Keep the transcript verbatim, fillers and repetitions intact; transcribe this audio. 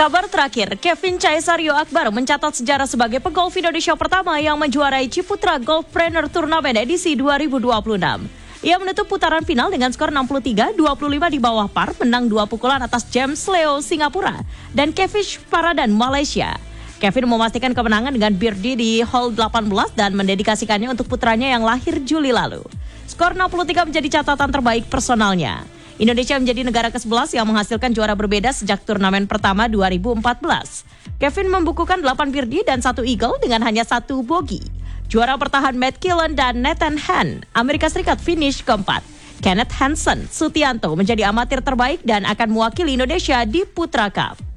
Kabar terakhir, Kevin Caesario Akbar mencatat sejarah sebagai pegolf Indonesia pertama yang menjuarai Ciputra Golfpreneur Turnamen edisi dua ribu dua puluh enam. Ia menutup putaran final dengan skor enam puluh tiga dua puluh lima di bawah par, menang dua pukulan atas James Leo Singapura dan Kevish Paradan Malaysia. Kevin memastikan kemenangan dengan birdie di hole delapan belas dan mendedikasikannya untuk putranya yang lahir Juli lalu. Skor enam puluh tiga menjadi catatan terbaik personalnya. Indonesia menjadi negara ke sebelas yang menghasilkan juara berbeda sejak turnamen pertama dua ribu empat belas. Kevin membukukan delapan birdie dan satu eagle dengan hanya satu bogey. Juara bertahan Matt Killen dan Nathan Han, Amerika Serikat finish keempat. Kenneth Hansen Sutianto menjadi amatir terbaik dan akan mewakili Indonesia di Putra Cup.